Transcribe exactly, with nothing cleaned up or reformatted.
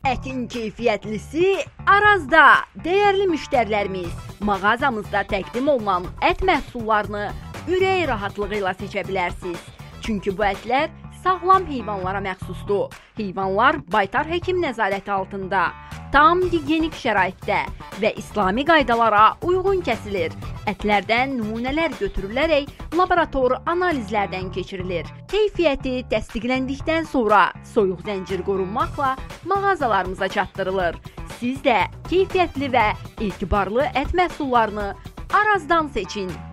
Ətin keyfiyyətlisi Arazda. Dəyərli müştərilərimiz, mağazamızda təqdim olunan ət məhsullarını ürək rahatlığı ilə seçə bilərsiniz. Çünki bu ətlər sağlam heyvanlara məxsusdur. Heyvanlar baytar həkim nəzarəti altında, tam gigiyenik şəraitdə və İslami qaydalara uyğun kəsilir. Ətlərdən nümunələr götürülərək laborator analizlərdən keçirilir. Keyfiyyəti təsdiqləndikdən sonra soyuq zəncir qorunmaqla mağazalarımıza çatdırılır. Siz də keyfiyyətli və etibarlı ət məhsullarını Arazdan seçin.